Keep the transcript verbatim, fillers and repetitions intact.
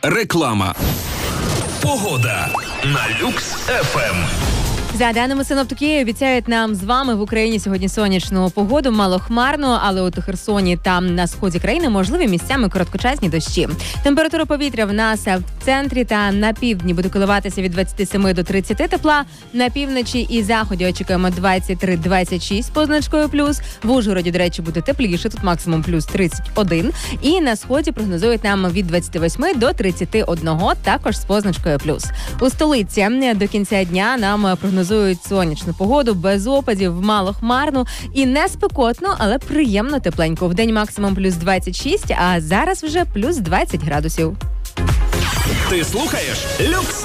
Реклама. Погода на Люкс еф ем. За даними синоптики, обіцяють нам з вами в Україні сьогодні сонячну погоду, малохмарно, але от у Херсоні там на сході країни можливі місцями короткочасні дощі. Температура повітря в нас в центрі та на півдні буде коливатися від двадцять сім до тридцяти тепла. На півночі і заході очікуємо двадцять три двадцять шість з позначкою плюс. В Ужгороді, до речі, буде тепліше, тут максимум плюс тридцять один. І на сході прогнозують нам від двадцять вісім до тридцяти одного, також з позначкою плюс. У столиці до кінця дня нам прогнозують сонячну погоду, без опадів, малохмарну і не спекотно, але приємно тепленько. Вдень максимум плюс двадцять шість, а зараз вже плюс двадцять градусів. Ти слухаєш Люкс